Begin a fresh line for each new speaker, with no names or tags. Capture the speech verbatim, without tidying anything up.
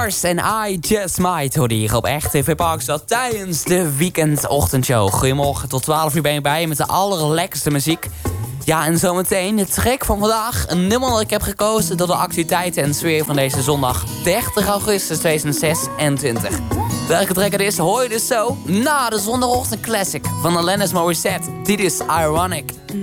Stars en I Just Might hoorde hier op Echt T V Parkstad tijdens de weekendochtendshow. Goedemorgen, tot twaalf uur ben je bij je met de allerlekkerste muziek. Ja, en zometeen de track van vandaag. Een nummer dat ik heb gekozen door de activiteiten en sfeer van deze zondag dertig augustus tweeduizend zesentwintig. Welke track het is, hoor je dus zo na de zondagochtend classic van Alanis Morissette. Dit is Ironic.